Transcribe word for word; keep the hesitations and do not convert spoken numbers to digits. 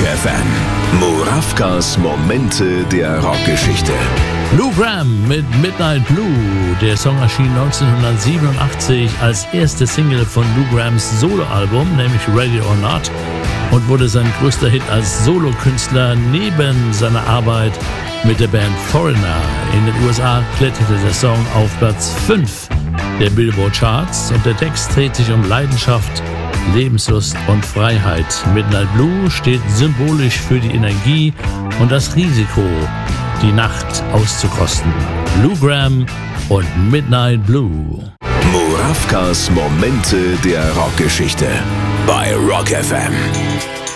F M. Murawkas Momente der Rockgeschichte. Lou Gramm mit Midnight Blue. Der Song erschien neunzehnhundertsiebenundachtzig als erste Single von Lou Gramms Soloalbum, nämlich Ready or Not, und wurde sein größter Hit als Solokünstler neben seiner Arbeit mit der Band Foreigner. In den U S A kletterte der Song auf Platz fünf der Billboard Charts und der Text dreht sich um Leidenschaft, Lebenslust und Freiheit. Midnight Blue steht symbolisch für die Energie und das Risiko, die Nacht auszukosten. Lou Gramm und Midnight Blue. Murawkas Momente der Rockgeschichte bei Rock F M.